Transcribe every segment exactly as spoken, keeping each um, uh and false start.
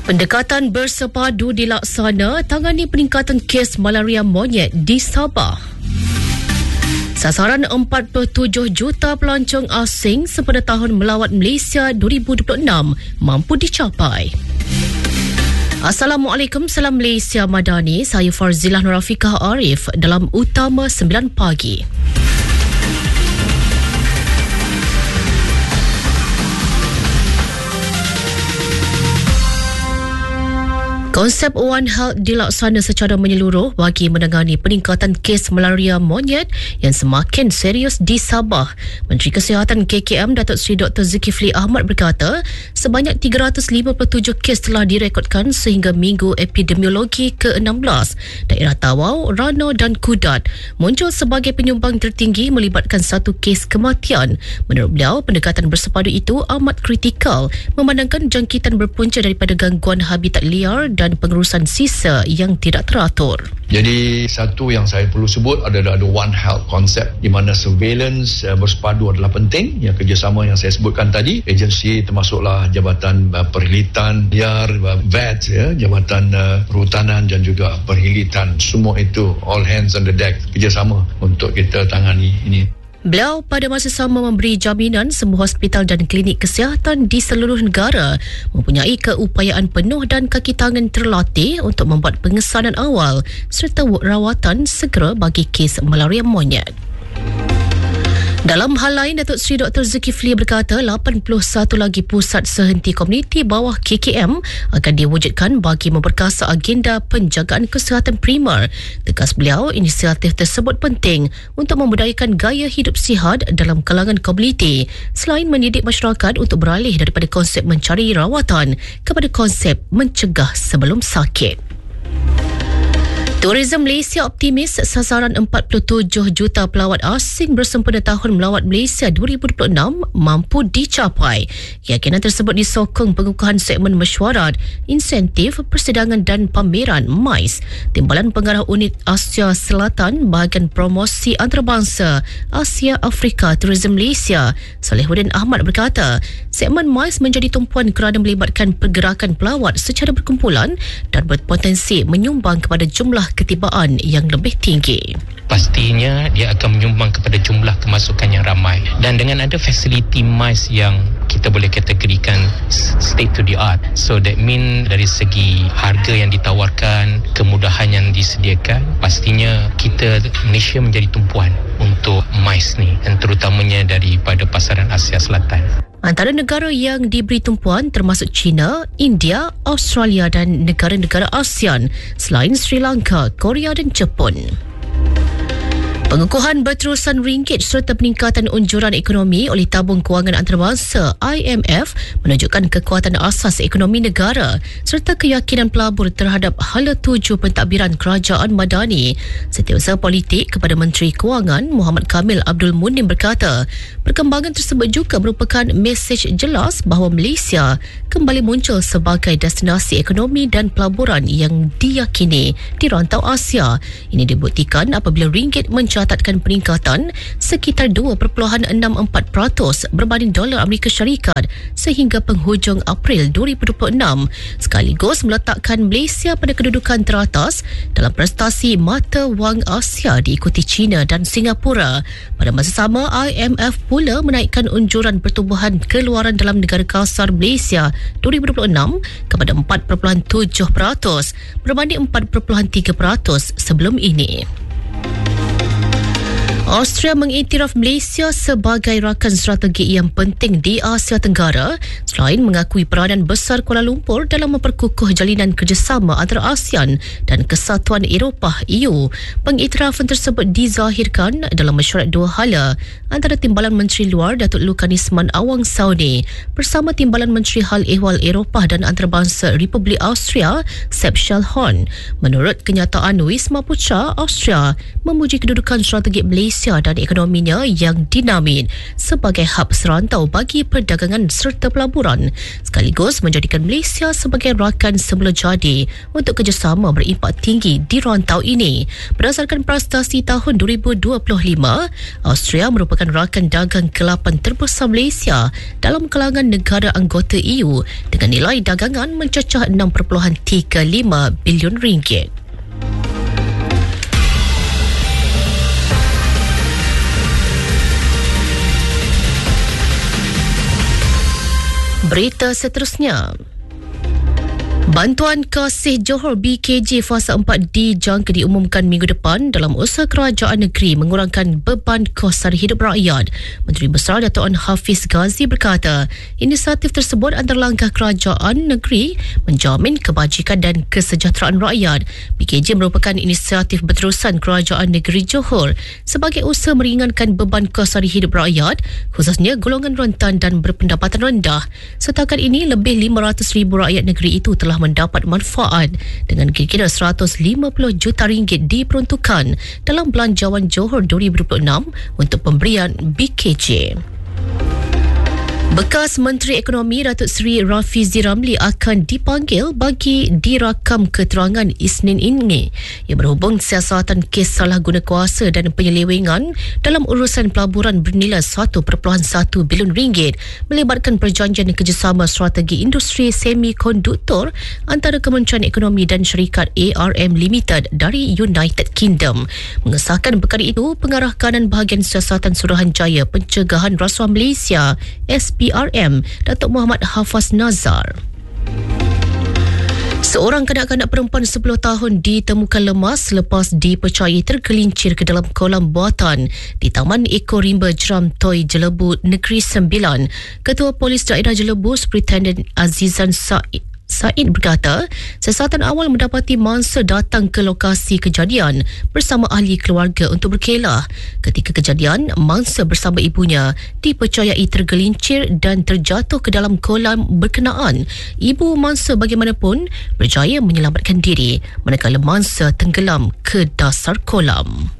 Pendekatan bersepadu dilaksana tangani peningkatan kes malaria monyet di Sabah. Sasaran empat puluh tujuh juta pelancong asing sepada tahun melawat Malaysia dua ribu dua puluh enam mampu dicapai. Assalamualaikum, salam Malaysia Madani. Saya Farzilah Nurafikah Arif dalam Utama sembilan pagi. Konsep One Health dilaksana secara menyeluruh bagi menangani peningkatan kes malaria monyet yang semakin serius di Sabah. Menteri Kesihatan K K M Datuk Seri Doktor Zulkifli Ahmad berkata, sebanyak tiga ratus lima puluh tujuh kes telah direkodkan sehingga minggu epidemiologi ke enam belas. Daerah Tawau, Rano dan Kudat muncul sebagai penyumbang tertinggi melibatkan satu kes kematian. Menurut beliau, pendekatan bersepadu itu amat kritikal memandangkan jangkitan berpunca daripada gangguan habitat liar dan pengurusan sisa yang tidak teratur. Jadi satu yang saya perlu sebut adalah ada One Health konsep di mana surveillance uh, bersepadu adalah penting. Yang kerjasama yang saya sebutkan tadi, agensi termasuklah Jabatan uh, Perkhidmatan Liar, uh, V A T, ya, Jabatan uh, Perhutanan dan juga Perkhidmatan. Semua itu all hands on the deck, kerjasama untuk kita tangani ini. Beliau pada masa sama memberi jaminan semua hospital dan klinik kesihatan di seluruh negara mempunyai keupayaan penuh dan kaki tangan terlatih untuk membuat pengesanan awal serta rawatan segera bagi kes malaria monyet. Dalam hal lain, Datuk Seri Doktor Zulkifli berkata lapan puluh satu lagi pusat sehenti komuniti bawah K K M akan diwujudkan bagi memperkasa agenda penjagaan kesihatan primer. Tegas beliau, inisiatif tersebut penting untuk membudayakan gaya hidup sihat dalam kalangan komuniti selain mendidik masyarakat untuk beralih daripada konsep mencari rawatan kepada konsep mencegah sebelum sakit. Tourism Malaysia optimis sasaran empat puluh tujuh juta pelawat asing bersempena tahun melawat Malaysia dua ribu dua puluh enam mampu dicapai. Keyakinan tersebut disokong pengukuhan segmen mesyuarat, insentif, persidangan dan pameran M I C E. Timbalan Pengarah Unit Asia Selatan Bahagian Promosi Antarabangsa Asia Afrika Tourism Malaysia, Salihuddin Ahmad berkata, segmen M I C E menjadi tumpuan kerana melibatkan pergerakan pelawat secara berkumpulan dan berpotensi menyumbang kepada jumlah ketibaan yang lebih tinggi. Pastinya dia akan menyumbang kepada jumlah kemasukan yang ramai, dan dengan ada fasiliti M I C E yang kita boleh kategorikan state to the art, so that mean dari segi harga yang ditawarkan, kemudahan yang disediakan, pastinya kita Malaysia menjadi tumpuan untuk M I C E ni, dan terutamanya daripada pasaran Asia Selatan. Antara negara yang diberi tumpuan termasuk China, India, Australia dan negara-negara ASEAN selain Sri Lanka, Korea dan Jepun. Pengukuhan berterusan ringgit serta peningkatan unjuran ekonomi oleh Tabung Kewangan Antarabangsa I M F menunjukkan kekuatan asas ekonomi negara serta keyakinan pelabur terhadap hala tuju pentadbiran kerajaan madani. Setiausaha politik kepada Menteri Kewangan Muhammad Kamil Abdul Munim berkata, perkembangan tersebut juga merupakan mesej jelas bahawa Malaysia kembali muncul sebagai destinasi ekonomi dan pelaburan yang diyakini di rantau Asia. Ini dibuktikan apabila ringgit mencapai mencatatkan peningkatan sekitar dua perpuluhan enam empat peratus berbanding dolar Amerika Syarikat sehingga penghujung April dua ribu dua puluh enam, sekaligus meletakkan Malaysia pada kedudukan teratas dalam prestasi mata wang Asia diikuti China dan Singapura. Pada masa sama, I M F pula menaikkan unjuran pertumbuhan keluaran dalam negara kasar Malaysia dua ribu dua puluh enam kepada empat perpuluhan tujuh peratus berbanding empat perpuluhan tiga peratus sebelum ini. Austria mengiktiraf Malaysia sebagai rakan strategi yang penting di Asia Tenggara selain mengakui peranan besar Kuala Lumpur dalam memperkukuh jalinan kerjasama antara ASEAN dan Kesatuan Eropah E U. Pengiktirafan tersebut dizahirkan dalam mesyuarat dua hala antara Timbalan Menteri Luar Datuk Lukanisman Awang Sauni bersama Timbalan Menteri Hal Ehwal Eropah dan Antarabangsa Republik Austria Sepp Schellhorn. Menurut kenyataan, Wisma Putra Austria memuji kedudukan strategi Malaysia Malaysia dan ekonominya yang dinamis sebagai hub serantau bagi perdagangan serta pelaburan, sekaligus menjadikan Malaysia sebagai rakan semula jadi untuk kerjasama berimpak tinggi di rantau ini. Berdasarkan prestasi tahun dua ribu dua puluh lima, Austria merupakan rakan dagang ke lapan terbesar Malaysia dalam kalangan negara anggota E U dengan nilai dagangan mencecah enam perpuluhan tiga lima bilion ringgit. Berita seterusnya. Bantuan Kasih Johor B K J Fasa empat dijangka diumumkan minggu depan dalam usaha kerajaan negeri mengurangkan beban kos sara hidup rakyat. Menteri Besar Dato' An Hafiz Ghazi berkata, inisiatif tersebut antara langkah kerajaan negeri menjamin kebajikan dan kesejahteraan rakyat. B K J merupakan inisiatif berterusan kerajaan negeri Johor sebagai usaha meringankan beban kos sara hidup rakyat, khususnya golongan rentan dan berpendapatan rendah. Setakat ini, lebih lima ratus ribu rakyat negeri itu telah mendapat manfaat dengan kira-kira seratus lima puluh juta ringgit diperuntukkan dalam Belanjawan Johor dua ribu dua puluh enam untuk pemberian B K J. Bekas Menteri Ekonomi Datuk Seri Rafizi Ramli akan dipanggil bagi dirakam keterangan Isnin ini yang berhubung siasatan kes salah guna kuasa dan penyelewengan dalam urusan pelaburan bernilai satu perpuluhan satu bilion ringgit melibatkan perjanjian kerjasama strategi industri semikonduktor antara Kementerian Ekonomi dan syarikat A R M Limited dari United Kingdom. Mengesahkan perkara itu, Pengarah Kanan Bahagian Siasatan Suruhanjaya Pencegahan Rasuah Malaysia S P R M, Datuk Muhammad Hafaz Nazar. Seorang kanak-kanak perempuan sepuluh tahun ditemukan lemas selepas dipercayai tergelincir ke dalam kolam buatan di Taman Eko Rimba Jeram Toi Jelebu Negeri Sembilan. Ketua Polis Daerah Jelebu, Superintendent Azizan Said Said berkata, siasatan awal mendapati mangsa datang ke lokasi kejadian bersama ahli keluarga untuk berkelah. Ketika kejadian, mangsa bersama ibunya dipercayai tergelincir dan terjatuh ke dalam kolam berkenaan. Ibu mangsa bagaimanapun berjaya menyelamatkan diri, manakala mangsa tenggelam ke dasar kolam.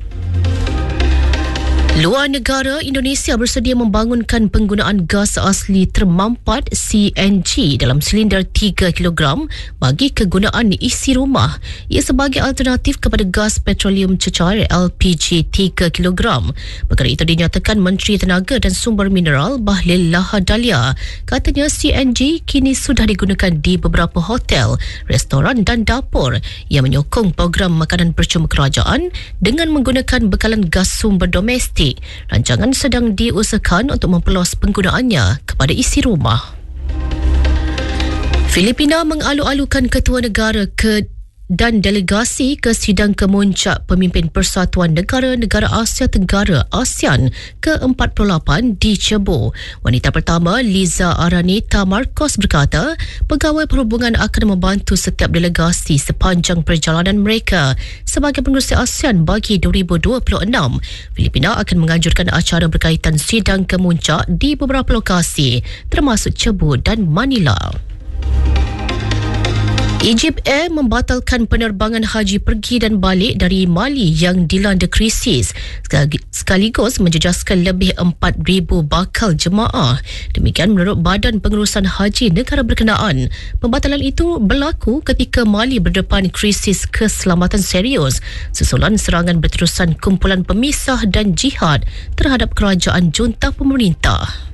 Luar negara, Indonesia bersedia membangunkan penggunaan gas asli termampat C N G dalam silinder tiga kilogram bagi kegunaan isi rumah. Ia sebagai alternatif kepada gas petroleum cecair L P G tiga kilogram. Perkara itu dinyatakan Menteri Tenaga dan Sumber Mineral Bahlil Lahadalia. Katanya C N G kini sudah digunakan di beberapa hotel, restoran dan dapur yang menyokong program makanan percuma kerajaan dengan menggunakan bekalan gas sumber domestik. Rancangan sedang diusahakan untuk memperluas penggunaannya kepada isi rumah. Filipina mengalu-alukan ketua negara ke dan delegasi ke sidang kemuncak pemimpin Persatuan Negara-Negara Asia Tenggara ASEAN ke empat puluh lapan di Cebu. Wanita pertama, Liza Araneta Marcos berkata, pegawai perhubungan akan membantu setiap delegasi sepanjang perjalanan mereka. Sebagai pengerusi ASEAN bagi dua ribu dua puluh enam, Filipina akan menganjurkan acara berkaitan sidang kemuncak di beberapa lokasi termasuk Cebu dan Manila. Egypt Air membatalkan penerbangan haji pergi dan balik dari Mali yang dilanda krisis, sekaligus menjejaskan lebih empat ribu bakal jemaah. Demikian menurut Badan Pengurusan Haji negara berkenaan. Pembatalan itu berlaku ketika Mali berdepan krisis keselamatan serius susulan serangan berterusan kumpulan pemisah dan jihad terhadap kerajaan junta pemerintah.